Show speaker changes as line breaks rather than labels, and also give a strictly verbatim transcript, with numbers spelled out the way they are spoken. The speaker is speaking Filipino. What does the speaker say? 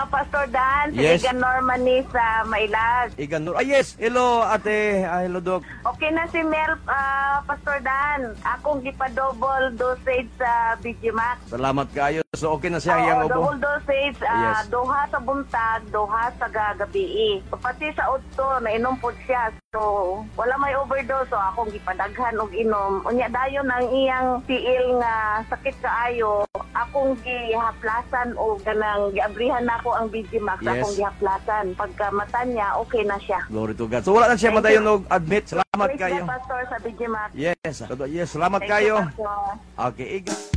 Pastor Dan. Si
Yes.
Igan Norman ni sa Mailag.
Igan Nur. Ah, yes. Hello, ate. Ah, hello, Doc.
Okay na si Mel, ah, Pastor Dan. Akong gipa-double dosage sa B G Max.
Salamat kayo. So, okay na siya
Oo,
iyang ubo.
double dosage, ah,
Yes.
duha sa buntag, duha sa gagabi. So, pati sa udto, nainom po siya. So, wala may overdose. So, akong gipadaghan og inom. Unya dayon ang iyang tiil nga sakit kaayo. Akong gihaplasan o ganang giabrihan nako ang B G Max.
Yes.
Akong gihaplasan. Pagka mata niya, okay na siya.
Glory to God. So, wala na siya
Thank
madayon
you.
og admit. Salamat
Praise
kayo.
the Pastor sa B G Max.
Yes. Yes, salamat
Thank you,
kayo.
Pastor.
Okay, Igan.